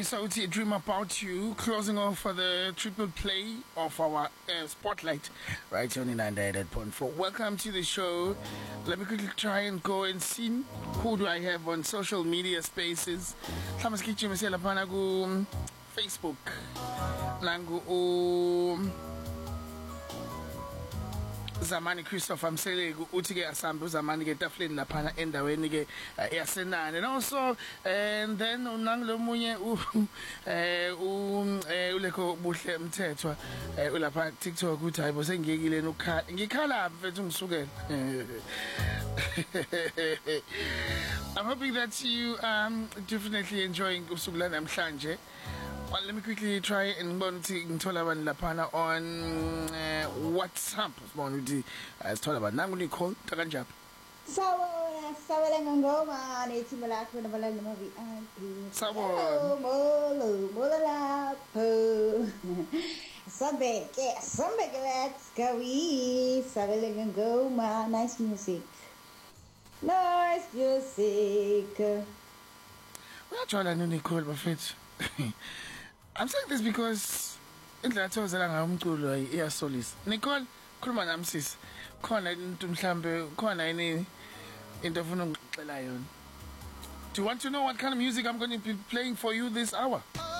Sauti, Dream About You, closing off for the triple play of our spotlight right here on 98.4. Welcome to the show. Let me quickly try and go and see who do I have on social media spaces. Facebook. Zamani Christopher Msele uthi ke asambe uZamani ke tafleni lapha endaweni ke yasenani and also and then unanglo munye ulekho buhle mthethwa ulapha TikTok uthi hayibo sengiyekile ngikhala mfethu ngisukela. I'm hoping that you definitely enjoying usuku la namhlanje. Well, let me quickly try and ngithola abantu laphana on WhatsApp. Sithola abantu nangu Nicole kanjani? Sawela ngoma nethi malakho nabalali noma VIP. Sawona. Molo lapho. Sambeke, let's go. Sawela ngoma, nice music. Nice music. Well, try no Nicole bafethu. I'm saying this because indlela thozela ngayo umculo iyasolisa. Nicole, khuluma nami sis. Khona into mhlambe khona yini into ofuna ungixela yona. Do you want to know what kind of music I'm going to be playing for you this hour?